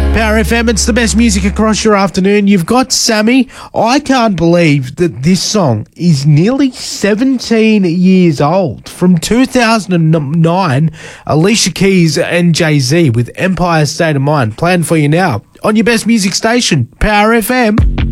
Power FM, it's the best music across your afternoon. You've got Sammy. I can't believe that this song is nearly 17 years old. From 2009, Alicia Keys and Jay-Z with Empire State of Mind playing for you now on your best music station, Power FM.